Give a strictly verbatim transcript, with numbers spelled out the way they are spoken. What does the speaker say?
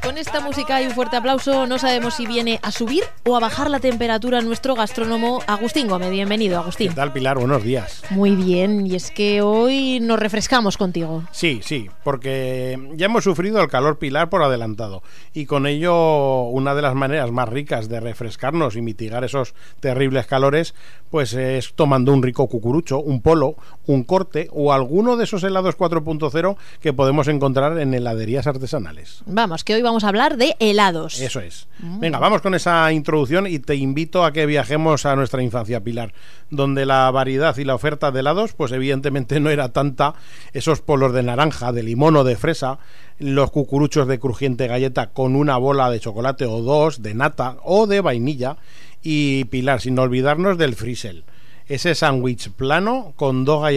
Con esta música y un fuerte aplauso, no sabemos si viene a subir o a bajar la temperatura nuestro gastrónomo Agustín Gómez. Bienvenido, Agustín. ¿Qué tal, Pilar? Buenos días. Muy bien, y es que hoy nos refrescamos contigo. Sí, sí, porque ya hemos sufrido el calor, Pilar, por adelantado, y con ello una de las maneras más ricas de refrescarnos y mitigar esos terribles calores, pues es tomando un rico cucurucho, un polo, un corte o alguno de esos helados cuatro punto cero que podemos encontrar en heladerías artesanales. Vamos, que hoy vamos a hablar de helados. Eso es. Venga, vamos con esa introducción y te invito a que viajemos a nuestra infancia, Pilar, donde la variedad y la oferta de helados, pues evidentemente no era tanta. Esos polos de naranja, de limón o de fresa, los cucuruchos de crujiente galleta con una bola de chocolate o dos, de nata o de vainilla, y Pilar, sin olvidarnos del frisel, ese sándwich plano con dos galletas